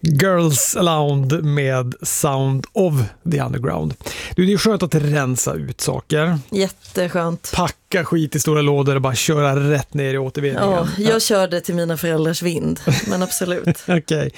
Girls Aloud med Sound of the Underground. Det är skönt att rensa ut saker. Jätteskönt. Packa skit i stora lådor och bara köra rätt ner i återvinningen. Ja, jag körde till mina föräldrars vind, men absolut. Okej.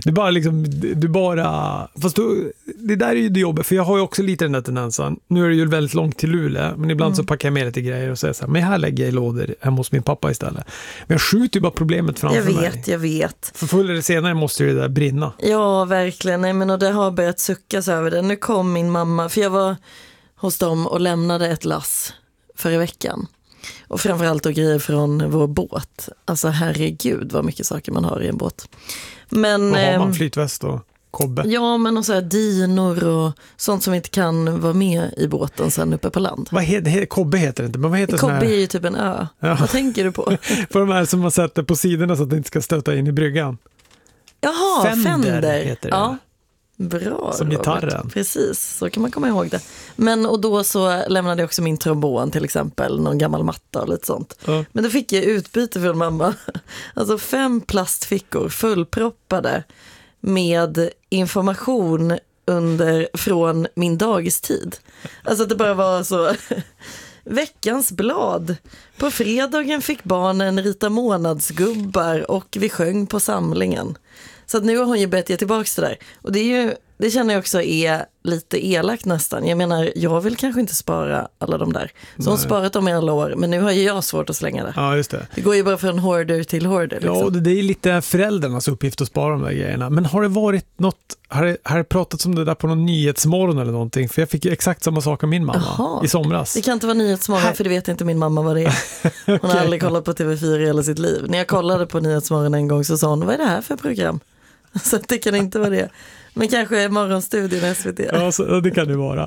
Fast det där är ju det jobbet, för jag har ju också lite den där tendensen. Nu är det ju väldigt långt till Luleå, men ibland så packar jag med lite grejer och säger så här, men här lägger jag i lådor hemma hos min pappa istället. Men jag skjuter ju bara problemet framför mig. Jag vet. För förr eller senare måste ju det där brinna. Ja, verkligen. Nej, men och det har börjat suckas över det. Nu kom min mamma, för jag var hos dem och lämnade ett lass förra veckan. Och framförallt då grejer från vår båt. Alltså herregud vad mycket saker man har i en båt. Men, vad har man? Flytväst och kobbe? Ja, men och så här dinor och sånt som inte kan vara med i båten sen uppe på land. Kobbe heter det inte, men vad heter kobbe är ju typ en ö. Ja. Vad tänker du på? För de här som man sätter på sidorna så att det inte ska stöta in i bryggan. Jaha, Fender heter det. Ja. Bra, som gitarren. Precis, så kan man komma ihåg det. Men och då så lämnade jag också min trombon till exempel, någon gammal matta och lite sånt. Men då fick jag utbyte från mamma. Alltså 5 plastfickor fullproppade med information från min dagistid. Alltså att det bara var så veckans blad. På fredagen fick barnen rita månadsgubbar och vi sjöng på samlingen. Så att nu har hon ju bett jag tillbaka det där. Och det känner jag också är lite elakt nästan. Jag menar, jag vill kanske inte spara alla de där. Så hon sparat dem i alla år, men nu har ju jag svårt att slänga det. Ja, just det. Det går ju bara från hoarder till hoarder. Liksom. Ja, det är lite föräldrarnas uppgift att spara de där grejerna. Men har det varit har det pratats om det där på någon nyhetsmorgon eller någonting? För jag fick ju exakt samma sak av min mamma i somras. Det kan inte vara nyhetsmorgon, för det vet inte min mamma vad det är. Hon har aldrig kollat på TV4 i hela sitt liv. När jag kollade på nyhetsmorgon en gång så sa hon, vad är det här för program? Så det kan inte vara det. Men kanske morgonstudion i SVT. Ja, det kan det vara.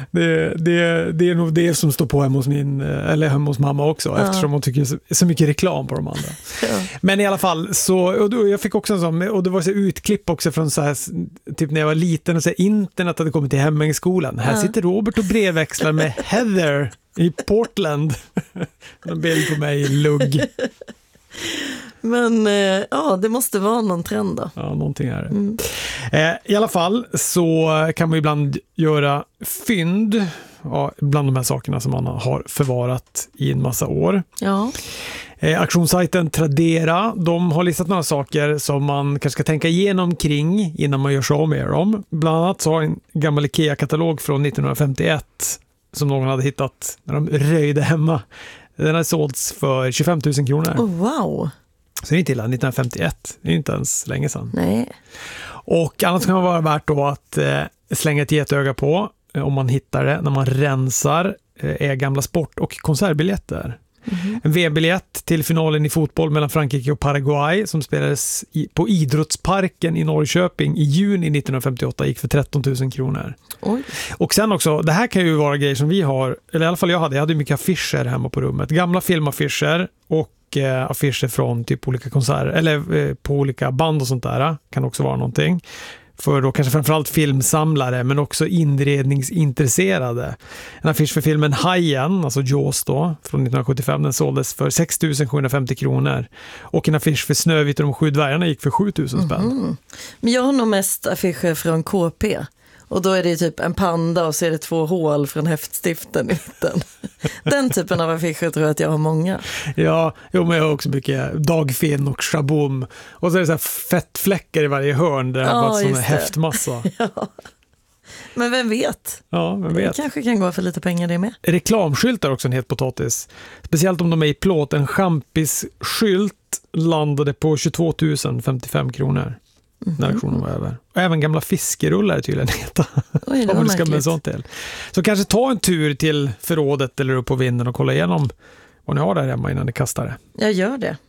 Det är nog det som står på hemma hos mamma också, eftersom hon tycker så mycket reklam på de andra. Ja. Men i alla fall, jag fick också en sån, och det var så utklipp också från så här, typ när jag var liten och så här, internet hade kommit till Hemmängsskolan. Här sitter Robert och brevväxlar med Heather i Portland. En bild på mig i lugg. Men det måste vara någon trend då. Ja, någonting är det. I alla fall så kan man ibland göra fynd bland de här sakerna som man har förvarat i en massa år. Ja. Auktionssajten Tradera, de har listat några saker som man kanske ska tänka igenom kring innan man gör sig av med dem. Bland annat så har en gammal IKEA-katalog från 1951 som någon hade hittat när de röjde hemma. Den har sålts för 25 000 kronor. Oh, wow! Så det är inte illa, 1951. Det är inte ens länge sedan. Nej. Och annars kan det vara värt då att slänga ett getöga på om man hittar det när man rensar är gamla sport- och konsertbiljetter. Mm-hmm. En VM-biljett till finalen i fotboll mellan Frankrike och Paraguay som spelades på Idrottsparken i Norrköping i juni 1958 gick för 13 000 kronor. Oj. Och sen också, det här kan ju vara grejer som vi har, eller i alla fall jag hade mycket affischer hemma på rummet. Gamla filmaffischer och affischer från typ olika konserter eller på olika band och sånt där kan också vara någonting. För då kanske framförallt filmsamlare men också inredningsintresserade. En affisch för filmen Hajen, alltså Jaws då, från 1975, den såldes för 6 750 kronor. Och en affisch för Snövit och de 7 dvärgarna gick för 7 000 spänn. Mm-hmm. Men jag har nog mest affischer från KP. Och då är det typ en panda och så är det 2 hål från häftstiften i mitten. Den typen av affischer tror jag att jag har många. Ja, men jag har också mycket Dagfinn och Shaboom. Och så är det så här fettfläckar i varje hörn där det har varit som en häftmassa. Ja. Men vem vet? Ja, vem vet? Det kanske kan gå för lite pengar det med. Reklamskyltar är också en het potatis. Speciellt om de är i plåt. En champisskylt landade på 22 055 kronor. När auktionen var över. Och även gamla fiskerullar tydligen heta. Oj, det var du ska med sånt till. Så kanske ta en tur till förrådet eller upp på vinden och kolla igenom vad ni har där hemma innan ni kastar det. Jag gör det.